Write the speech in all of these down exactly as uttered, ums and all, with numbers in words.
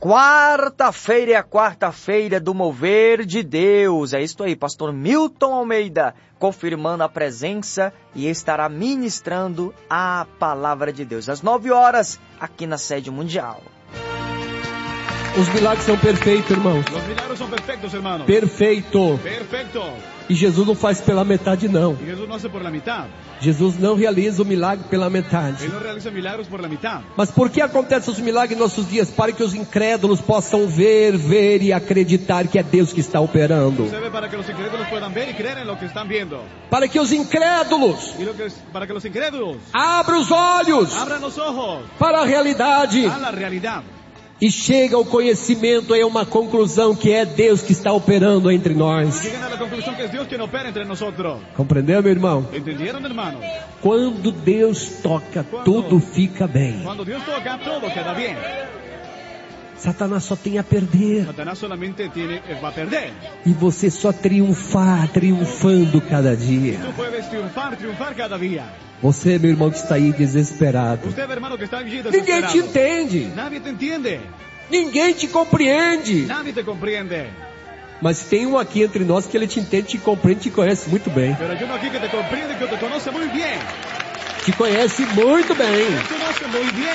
Quarta-feira é a quarta-feira do mover de Deus. É isso aí, pastor Milton Almeida, confirmando a presença e estará ministrando a palavra de Deus às nove horas aqui na sede mundial. Os milagres são perfeitos, irmãos. Los milagros son perfectos, hermanos. Perfeito. Perfecto. E Jesus não faz pela metade, não. Y Jesús no hace por la mitad. Jesus não realiza o milagre pela metade. Él no realiza milagros por la mitad. Mas por que acontecem os milagres em nossos dias? Para que os incrédulos possam ver, ver e acreditar que é Deus que está operando. Se ve para que los incrédulos puedan ver y creer en lo que están viendo. Para que os incrédulos Y lo que es, para que los incrédulos abram os olhos abran los ojos para a realidade. a la realidad. E chega ao conhecimento, é uma conclusão que é Deus que está operando entre nós. Llegan a la conclusión que es Dios quien opera entre nosotros. Compreendeu, meu irmão? ¿Entendieron, hermano? Quando Deus toca, tudo fica bem. Cuando Dios toca, todo queda bien. Satanás só tem a perder. Satanás solamente tiene, va a perder. E você só triunfar, triunfando cada dia. Tú puedes triunfar, triunfar cada día. Você, meu irmão, que está aí desesperado. Usted, hermano, que está allí Ninguém te desesperado. entende. Nadie te entiende. Ninguém te compreende. Nadie te comprende. Mas tem um aqui entre nós que ele te entende, te compreende, te conhece muito bem. Pero hay uno aquí que te comprende, que te conoce muy bien. Te conhece muito bem. Te conoce muy bien.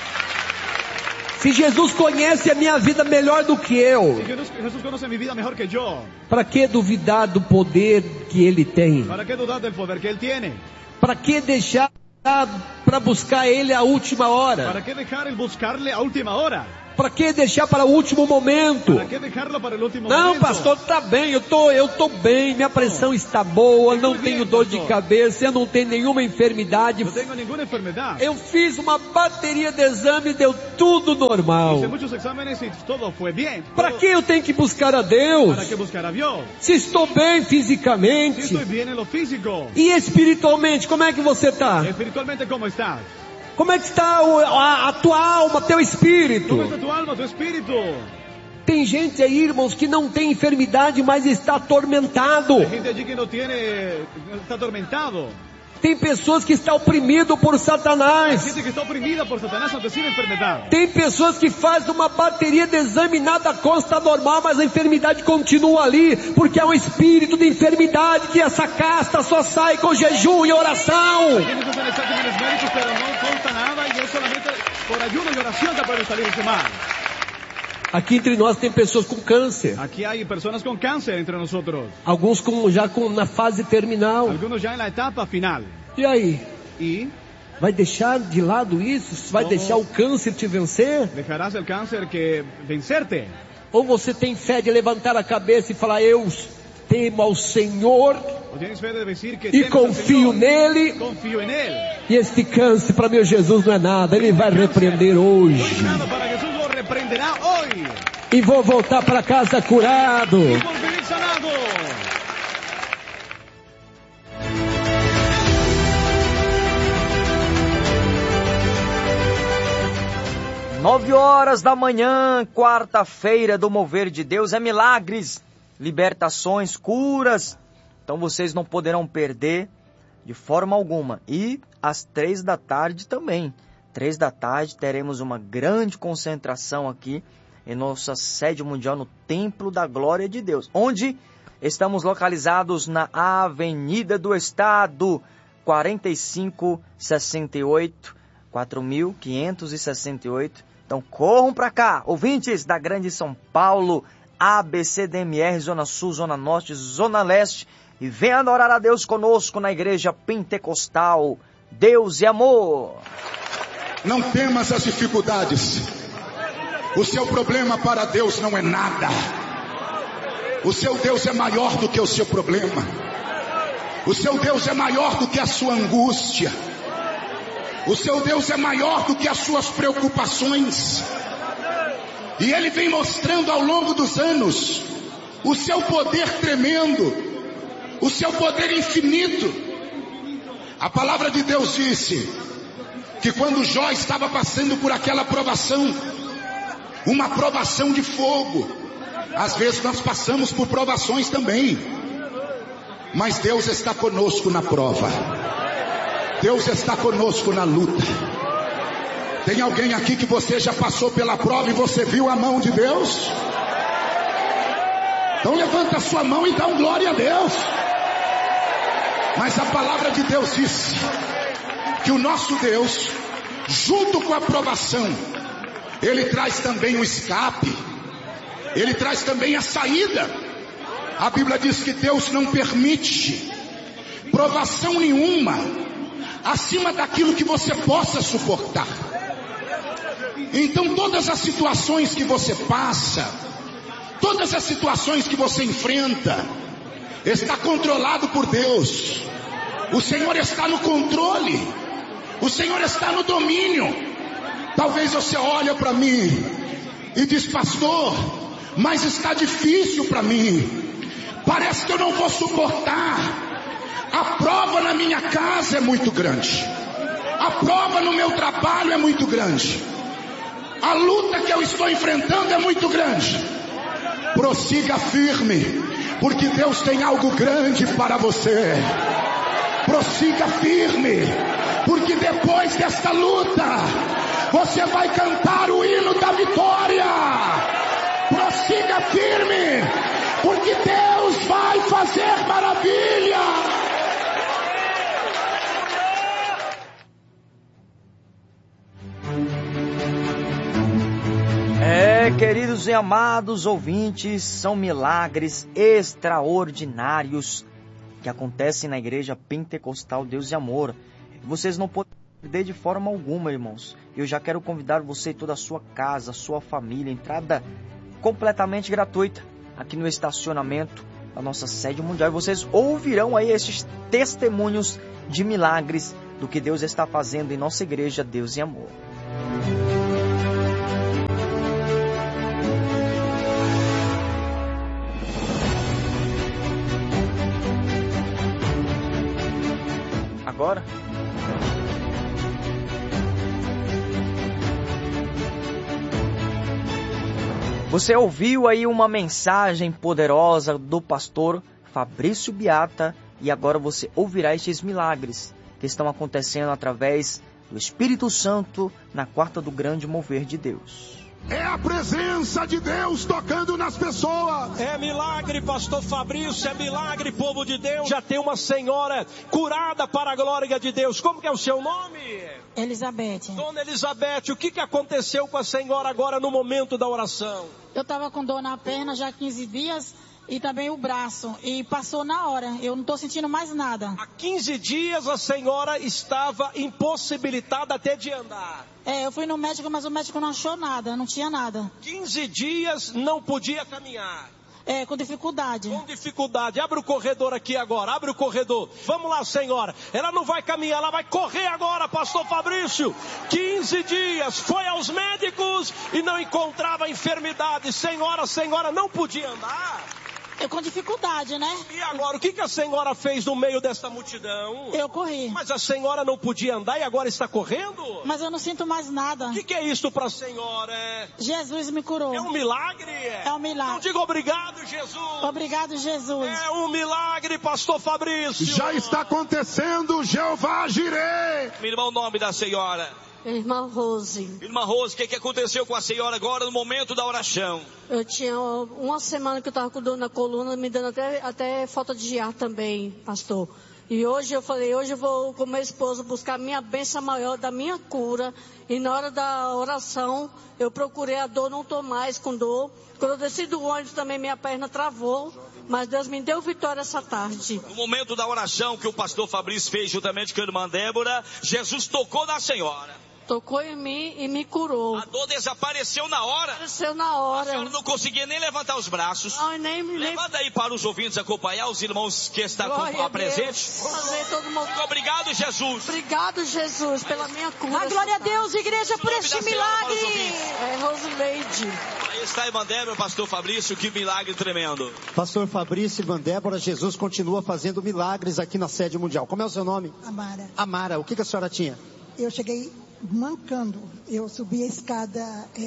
Se Jesus conhece a minha vida melhor do que eu, Si Jesús, Jesús conoce mi vida mejor que yo, para que duvidar do poder que Ele tem? ¿para qué dudar del poder que Él tiene? Para que deixar para buscar Ele a última hora? ¿Para qué dejar el buscarle a última hora? Para que deixar para o último momento? ¿Para qué dejarlo para el último Não, momento? pastor, tá bem, eu tô, eu tô bem, minha pressão está boa, não tenho dor de cabeça, eu não tenho nenhuma enfermidade. No tengo ninguna enfermedad. Eu fiz uma bateria de exame e deu tudo normal. Hice muchos exámenes y todo fue bien. Para Todo- que eu tenho que buscar a Deus? ¿Para qué buscar a Dios? Se estou bem Si fisicamente estoy bien en lo físico. e espiritualmente, como é que você está? Espiritualmente, ¿cómo estás? Como é que está o- a, a tua alma, teu espírito? ¿Cómo está tu alma, tu espíritu? Tem gente aí, irmãos, que não tem enfermidade, mas está atormentado. Hay gente allí que no tiene, está atormentado. Tem pessoas que estão oprimidas por Hay Satanás. gente que está oprimida por Satanás ante sin enfermedad. Tem pessoas que fazem uma bateria de exame, nada consta normal, mas a enfermidade continua ali, porque é um espírito de enfermidade que essa casta só sai com jejum e oração. Hay quienes hacen exámenes médicos pero no consta nada y es solamente por ayuno y oración que pueden salir ese mal. Aqui entre nós tem pessoas com câncer, Aquí hay personas con cáncer entre nosotros. alguns com, já com, na fase terminal. Algunos ya en la etapa final. E aí? ¿Y Vai deixar de lado isso? Vai Como? deixar o câncer te vencer? dejarás el cáncer que vencerte? Ou você tem fé de levantar a cabeça e falar, eu temo ao Senhor ¿O tienes fe de decir que e temes al confio Señor? nele, Confío en Él. e este câncer para meu Jesus não é nada, Ele vai repreender No hoje. es nada, para Jesús lo reprenderá hoy. E vou voltar para casa curado. Y volveré sanado. Nove horas da manhã, quarta-feira do mover de Deus, é milagres, libertações, curas. Então vocês não poderão perder de forma alguma. E às três da tarde também. Três da tarde teremos uma grande concentração aqui em nossa sede mundial no Templo da Glória de Deus, onde estamos localizados na Avenida do Estado, quarenta e cinco sessenta e oito, quatro mil quinhentos e sessenta e oito. Então corram para cá, ouvintes da Grande São Paulo, A B C D M R, Zona Sul, Zona Norte, Zona Leste, e venha adorar a Deus conosco na Igreja Pentecostal. Deus e amor. Não temas as dificuldades. O seu problema para Deus não é nada. O seu Deus é maior do que o seu problema. O seu Deus é maior do que a sua angústia. O seu Deus é maior do que as suas preocupações. E Ele vem mostrando ao longo dos anos o seu poder tremendo, o seu poder infinito. A palavra de Deus disse que quando Jó estava passando por aquela provação, uma provação de fogo, às vezes nós passamos por provações também, mas Deus está conosco na prova. Deus está conosco na luta. Tem alguém aqui que você já passou pela prova e você viu a mão de Deus? Então levanta a sua mão e dá um glória a Deus. Mas a palavra de Deus diz que o nosso Deus, junto com a provação, Ele traz também o escape, Ele traz também a saída. A Bíblia diz que Deus não permite provação nenhuma acima daquilo que você possa suportar. Então todas as situações que você passa, todas as situações que você enfrenta, está controlado por Deus. O Senhor está no controle, o Senhor está no domínio. Talvez você olhe para mim e diz: pastor, mas está difícil para mim, parece que eu não vou suportar. A prova na minha casa é muito grande, a prova no meu trabalho é muito grande, a luta que eu estou enfrentando é muito grande. Prossiga firme, porque Deus tem algo grande para você. Prossiga firme, porque depois desta luta você vai cantar o hino da vitória. Prossiga firme, porque Deus vai fazer maravilha. É, queridos e amados ouvintes, são milagres extraordinários que acontecem na igreja pentecostal Deus e Amor. Vocês não podem perder de forma alguma, irmãos. Eu já quero convidar você e toda a sua casa, sua família, entrada completamente gratuita aqui no estacionamento da nossa sede mundial. Vocês ouvirão aí esses testemunhos de milagres do que Deus está fazendo em nossa igreja Deus e Amor. Agora, você ouviu aí uma mensagem poderosa do pastor Fabrício Biata, e agora você ouvirá estes milagres que estão acontecendo através do Espírito Santo na quarta do grande mover de Deus. É a presença de Deus tocando nas pessoas. É milagre, pastor Fabrício, é milagre, povo de Deus. Já tem uma senhora curada para a glória de Deus. Como que é o seu nome? Elizabeth. Dona Elizabeth, o que, que aconteceu com a senhora agora no momento da oração? Eu estava com dor na perna já há quinze dias e também o braço. E passou na hora, eu não estou sentindo mais nada. Há quinze dias a senhora estava impossibilitada até de andar. É, eu fui no médico, mas o médico não achou nada, não tinha nada. quinze dias não podia caminhar. É, com dificuldade. Com dificuldade. Abre o corredor aqui agora, abre o corredor. Vamos lá, senhora. Ela não vai caminhar, ela vai correr agora, pastor Fabrício. quinze dias, foi aos médicos e não encontrava enfermidade. Senhora, senhora não podia andar. Eu com dificuldade, né? E agora, o que, que a senhora fez no meio desta multidão? Eu corri. Mas a senhora não podia andar e agora está correndo? Mas eu não sinto mais nada. O que, que é isso para a senhora? Jesus me curou. É um milagre? É um milagre. Não diga obrigado, Jesus. Obrigado, Jesus. É um milagre, pastor Fabrício. Já está acontecendo, Jeová Jireh. Meu irmão, o nome da senhora? Irmã Rose. Irmã Rose, o que, que aconteceu com a senhora agora no momento da oração? Eu tinha uma semana que eu estava com dor na coluna, me dando até, até falta de ar também, pastor. E hoje eu falei, hoje eu vou com meu esposo buscar a minha bênção maior da minha cura. E na hora da oração, eu procurei a dor, não estou mais com dor. Quando eu desci do ônibus também minha perna travou. Mas Deus me deu vitória essa tarde. No momento da oração que o pastor Fabrício fez juntamente com a irmã Débora, Jesus tocou na senhora. Tocou em mim e me curou. A dor desapareceu na hora. Desapareceu na hora. A senhora não conseguia nem levantar os braços. Não, nem me Levanta aí para os ouvintes acompanhar, os irmãos que estão com, presentes. Todo mundo. Muito obrigado, Jesus. Obrigado, Jesus, pela minha cura. A glória a Deus, igreja, por este milagre. É Rosileide. Aí está a irmã Débora, pastor Fabrício, que milagre tremendo. Pastor Fabrício e irmã Débora, Jesus continua fazendo milagres aqui na sede mundial. Como é o seu nome? Amara. Amara, o que, que a senhora tinha? Eu cheguei mancando, eu subi a escada,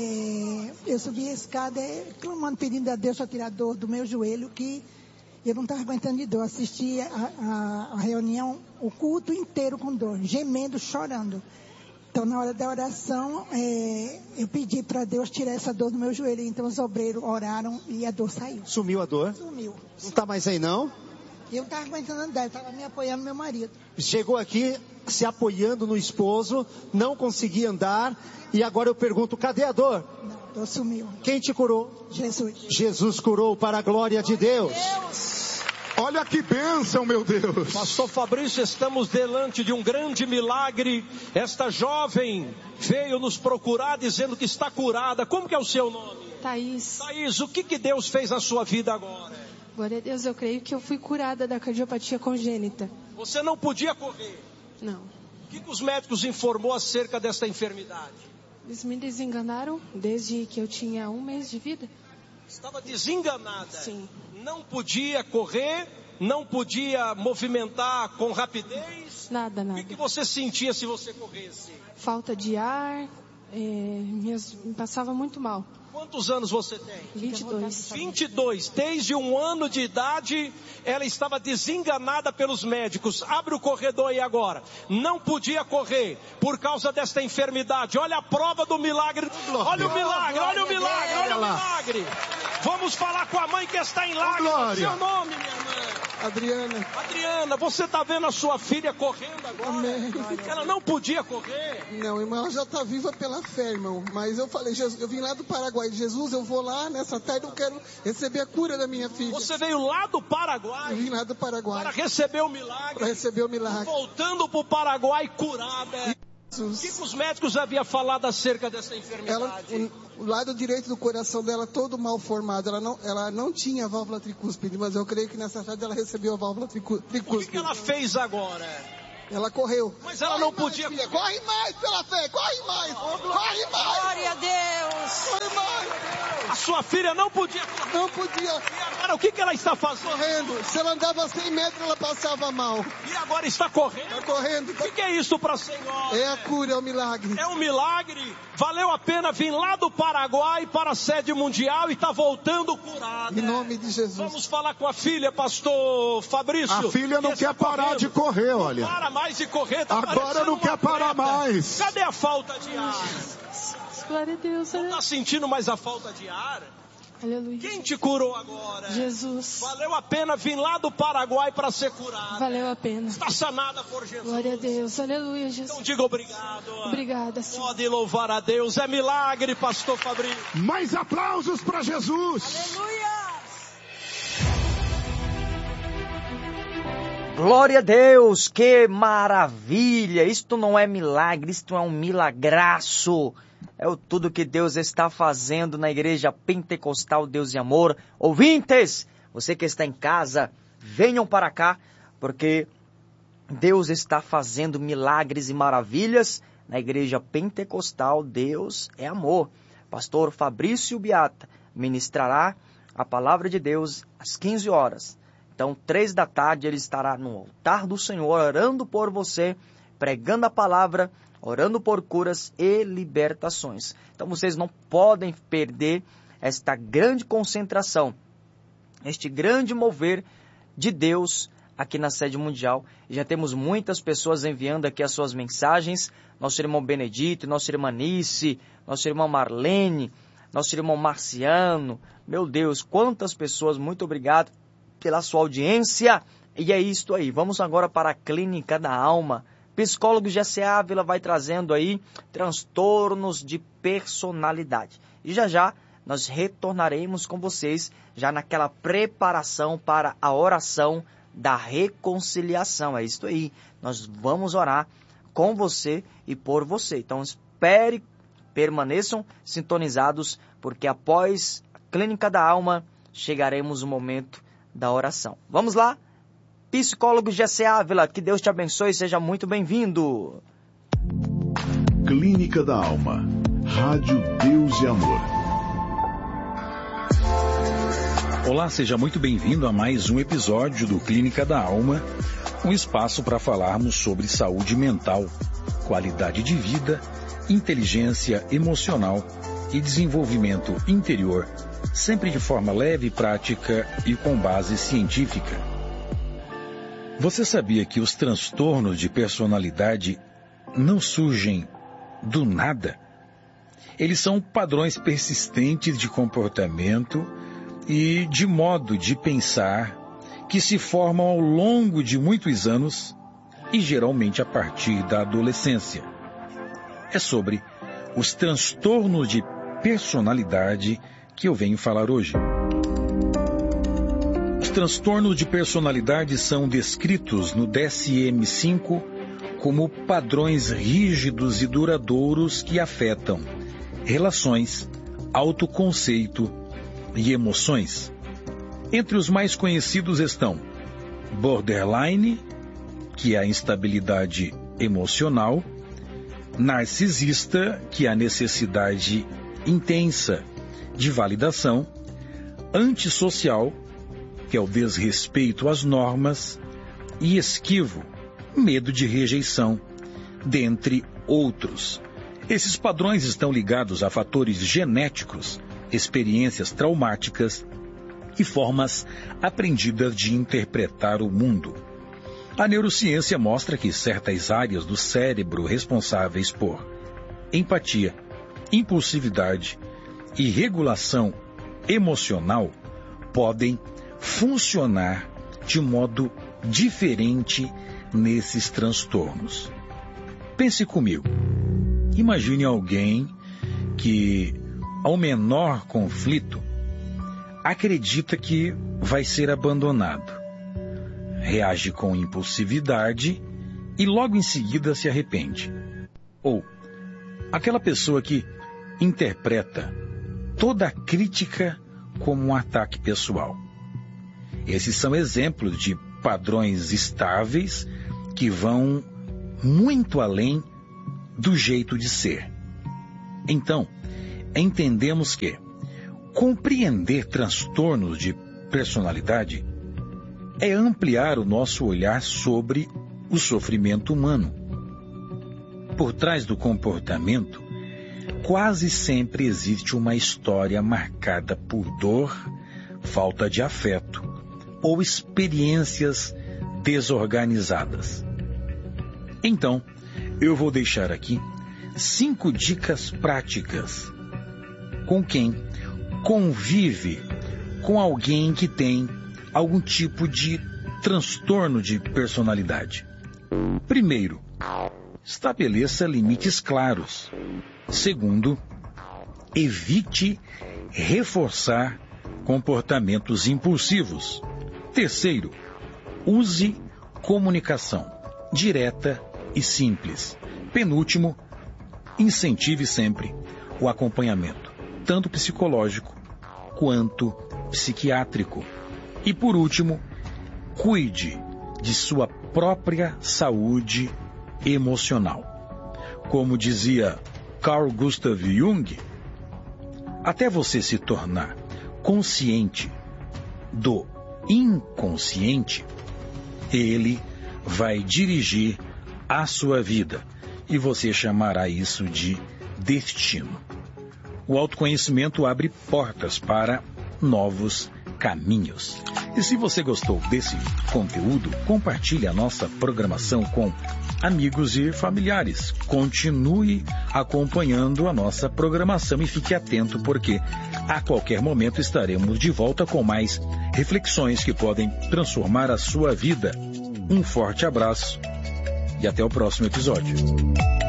é, eu subi a escada é, clamando, pedindo a Deus para tirar a dor do meu joelho, que eu não estava aguentando de dor. Assisti a, a, a reunião, o culto inteiro com dor, gemendo, chorando. Então, na hora da oração, é, eu pedi para Deus tirar essa dor do meu joelho. Então, os obreiros oraram e a dor saiu. Sumiu a dor? Sumiu. Não está mais aí, não? Eu não estava aguentando andar, eu estava me apoiando no meu marido. Chegou aqui se apoiando no esposo, não conseguia andar. E agora eu pergunto, cadê a dor? Não, a dor sumiu. Quem te curou? Jesus. Jesus curou para a glória de Deus. Deus. Olha que bênção, meu Deus. Pastor Fabrício, estamos diante de um grande milagre. Esta jovem veio nos procurar dizendo que está curada. Como que é o seu nome? Thaís. Thaís, o que que Deus fez na sua vida agora? Glória a Deus, eu creio que eu fui curada da cardiopatia congênita. Você não podia correr. Não. O que que os médicos informou acerca desta enfermidade? Eles me desenganaram desde que eu tinha um mês de vida. Estava desenganada. Sim. Não podia correr, não podia movimentar com rapidez. Nada, nada. O que que você sentia se você corresse? Falta de ar, é, minhas, me passava muito mal. Quantos anos você tem? vinte e dois. vinte e dois. Desde um ano de idade, ela estava desenganada pelos médicos. Abre o corredor aí agora. Não podia correr por causa desta enfermidade. Olha a prova do milagre. Olha o milagre, olha o milagre, olha o milagre. Vamos falar com a mãe que está em lágrimas. Seu nome, minha irmã? Adriana. Adriana, você está vendo a sua filha correndo agora? Amém. Ela não podia correr. Não, irmão, ela já está viva pela fé, irmão. Mas eu falei, Jesus, eu vim lá do Paraguai. Jesus, eu vou lá nessa tarde, eu quero receber a cura da minha filha. Você veio lá do Paraguai? Eu vim lá do Paraguai. Para receber o milagre. Para receber o milagre. Voltando para o Paraguai curada. O que, que os médicos haviam falado acerca dessa enfermidade? Ela, o, o lado direito do coração dela todo mal formado. Ela não, ela não tinha válvula tricúspide, mas eu creio que nessa tarde ela recebeu a válvula tricúspide. O que, que ela fez agora? Ela correu. Mas ela corre não mais, podia... Filha, corre mais pela fé, corre mais. Oh, corre mais. Glória a Deus. Corre mais. A sua filha não podia correr. Não podia. E agora o que, que ela está fazendo? Correndo. Se ela andava cem metros, ela passava mal. E agora está correndo? Está correndo. Tá... O que, que é isso para a senhora? É a cura, é o milagre. É um milagre. Valeu a pena vir lá do Paraguai para a sede mundial e está voltando curada. Em nome de Jesus. Vamos falar com a filha, pastor Fabrício. A filha não quer parar correndo. de correr, olha. Não para mais de correr. Tá Agora não quer parar mais. Cadê a falta de ar? Glória a Deus. Não está sentindo mais a falta de ar? Aleluia. Quem te curou agora? Jesus. Valeu a pena vir lá do Paraguai para ser curada. Valeu a pena. Está sanada por Jesus. Glória a Deus. Aleluia, Jesus. Então diga obrigado. Obrigada, Senhor. Pode louvar a Deus. É milagre, pastor Fabrício. Mais aplausos para Jesus. Aleluia. Glória a Deus, que maravilha! Isto não é milagre, isto é um milagraço. É o tudo que Deus está fazendo na Igreja Pentecostal Deus e Amor. Ouvintes, você que está em casa, venham para cá, porque Deus está fazendo milagres e maravilhas na Igreja Pentecostal Deus é Amor. Pastor Fabrício Biata ministrará a palavra de Deus às quinze horas. Então, três da tarde, ele estará no altar do Senhor, orando por você, pregando a palavra, orando por curas e libertações. Então, vocês não podem perder esta grande concentração, este grande mover de Deus aqui na sede mundial. E já temos muitas pessoas enviando aqui as suas mensagens. Nosso irmão Benedito, nossa irmã Nice, nossa irmã Marlene, nosso irmão Marciano. Meu Deus, quantas pessoas, muito obrigado pela sua audiência. E é isto aí. Vamos agora para a Clínica da Alma. Psicólogo Jessé Ávila vai trazendo aí transtornos de personalidade. E já já nós retornaremos com vocês já naquela preparação para a oração da reconciliação. É isto aí. Nós vamos orar com você e por você. Então espere, permaneçam sintonizados, porque após a Clínica da Alma chegaremos no momento da oração. Vamos lá? Psicólogo Jessé Ávila, que Deus te abençoe, seja muito bem-vindo. Clínica da Alma, Rádio Deus e Amor. Olá, seja muito bem-vindo a mais um episódio do Clínica da Alma, um espaço para falarmos sobre saúde mental, qualidade de vida, inteligência emocional e desenvolvimento interior, sempre de forma leve, prática e com base científica. Você sabia que os transtornos de personalidade não surgem do nada. Eles são padrões persistentes de comportamento e de modo de pensar que se formam ao longo de muitos anos e geralmente a partir da adolescência. É sobre os transtornos de personalidade que eu venho falar hoje. Os transtornos de personalidade são descritos no D S M cinco como padrões rígidos e duradouros que afetam relações, autoconceito e emoções. Entre os mais conhecidos estão borderline, que é a instabilidade emocional, narcisista, que é a necessidade intensa de validação, antissocial, que é o desrespeito às normas, e esquivo, medo de rejeição, dentre outros. Esses padrões estão ligados a fatores genéticos, experiências traumáticas e formas aprendidas de interpretar o mundo. A neurociência mostra que certas áreas do cérebro responsáveis por empatia, impulsividade e regulação emocional podem funcionar de modo diferente nesses transtornos. Pense comigo. Imagine alguém que, ao menor conflito, acredita que vai ser abandonado. Reage com impulsividade e logo em seguida se arrepende. Ou aquela pessoa que interpreta toda crítica como um ataque pessoal. Esses são exemplos de padrões estáveis que vão muito além do jeito de ser. Então, entendemos que compreender transtornos de personalidade é ampliar o nosso olhar sobre o sofrimento humano. Por trás do comportamento, quase sempre existe uma história marcada por dor, falta de afeto ou experiências desorganizadas. Então, eu vou deixar aqui cinco dicas práticas com quem convive com alguém que tem algum tipo de transtorno de personalidade. Primeiro, estabeleça limites claros. Segundo, evite reforçar comportamentos impulsivos. Terceiro, use comunicação direta e simples. Penúltimo, incentive sempre o acompanhamento, tanto psicológico quanto psiquiátrico. E por último, cuide de sua própria saúde emocional. Como dizia Carl Gustav Jung, até você se tornar consciente do inconsciente, ele vai dirigir a sua vida e você chamará isso de destino. O autoconhecimento abre portas para novos caminhos. E se você gostou desse conteúdo, compartilhe a nossa programação com amigos e familiares. Continue acompanhando a nossa programação e fique atento, porque a qualquer momento estaremos de volta com mais reflexões que podem transformar a sua vida. Um forte abraço e até o próximo episódio.